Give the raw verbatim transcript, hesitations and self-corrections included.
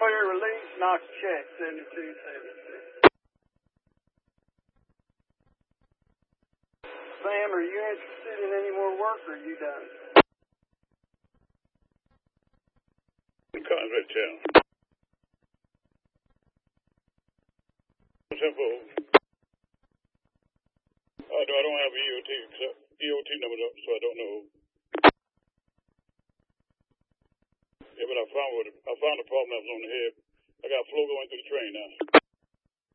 welfare release, knock check, seventy-two seventy-six. Sam, are you interested in any more work, or are you done? Conrad Town. Simple. I don't, I don't have E O T except E O T number, so I don't know. Yeah, but I found what I found the problem that was on the head. I got flow going through the train now.